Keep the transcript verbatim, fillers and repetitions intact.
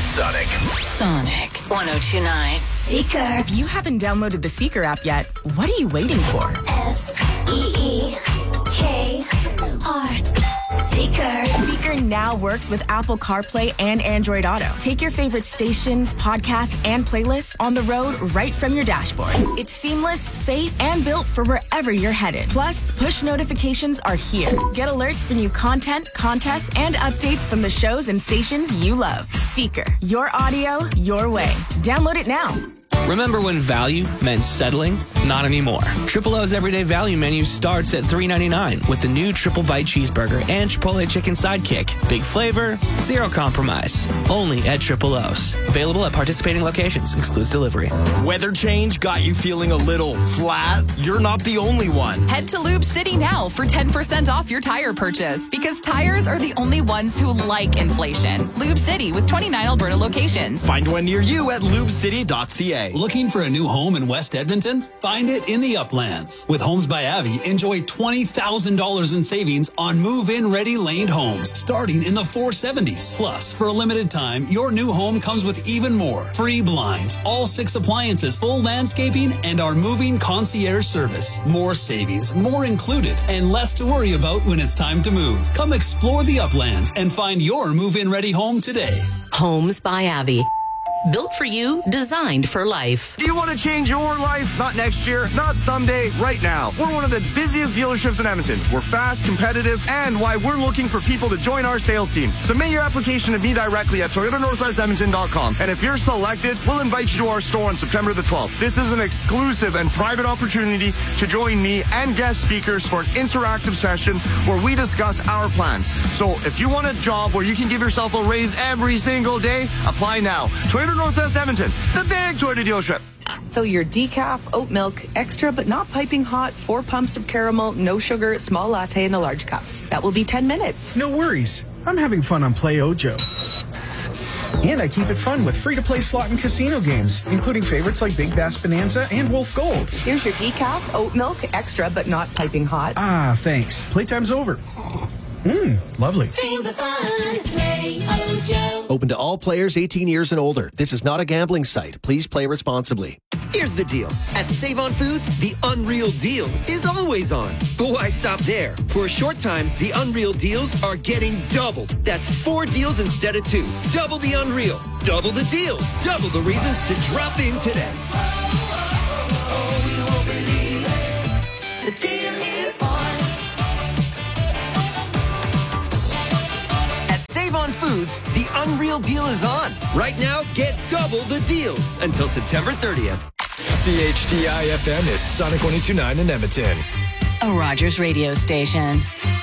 Sonic. Sonic one oh two point nine. Seeker. If you haven't downloaded the Seeker app yet, what are you waiting for? S E E K R. Seeker. Seeker now works with Apple CarPlay and Android Auto. Take your favorite stations, podcasts, and playlists on the road right from your dashboard. It's seamless, safe, and built for wherever you're headed. Plus, push notifications are here. Get alerts for new content, contests, and updates from the shows and stations you love. Seeker. Your audio, your way. Download it now. Remember when value meant settling? Not anymore. Triple O's Everyday Value menu starts at three ninety-nine with the new Triple Bite Cheeseburger and Chipotle Chicken Sidekick. Big flavor, zero compromise. Only at Triple O's. Available at participating locations. Excludes delivery. Weather change got you feeling a little flat? You're not the only one. Head to Lube City now for ten percent off your tire purchase because tires are the only ones who like inflation. Lube City with twenty-nine Alberta locations. Find one near you at lube city dot c a. Looking for a new home in West Edmonton? Find it in the Uplands. With Homes by Avi, enjoy twenty thousand dollars in savings on move-in ready laned homes starting in the four seventies. Plus, for a limited time, your new home comes with even more. Free blinds, all six appliances, full landscaping, and our moving concierge service. More savings, more included, and less to worry about when it's time to move. Come explore the Uplands and find your move-in ready home today. Homes by Avi. Built for you, designed for life. Do you want to change your life? Not next year, not someday, right now. We're one of the busiest dealerships in Edmonton. We're fast, competitive, and why we're looking for people to join our sales team. Submit your application to me directly at toyota northwest edmonton dot com. And if you're selected, we'll invite you to our store on September the twelfth. This is an exclusive and private opportunity to join me and guest speakers for an interactive session where we discuss our plans. So if you want a job where you can give yourself a raise every single day, apply now. Toyota Northwest Edmonton, the big Toyota dealership. So your decaf, oat milk, extra but not piping hot, four pumps of caramel, no sugar, small latte in a large cup. That will be ten minutes. No worries. I'm having fun on Play Ojo. And I keep it fun with free-to-play slot and casino games, including favorites like Big Bass Bonanza and Wolf Gold. Here's your decaf, oat milk, extra but not piping hot. Ah, thanks. Playtime's over. Mmm, lovely. Feel the fun. Play Ojo. Open to all players eighteen years and older. This is not a gambling site. Please play responsibly. Here's the deal. At Save On Foods, the Unreal Deal is always on. But why stop there? For a short time, the Unreal Deals are getting doubled. That's four deals instead of two. Double the Unreal. Double the deals. Double the reasons to drop in today. The deal is on. Save On Foods, the Unreal Deal is on. Right now, get double the deals until September thirtieth. C H D I F M is Sonic one oh two point nine in Edmonton. A Rogers radio station.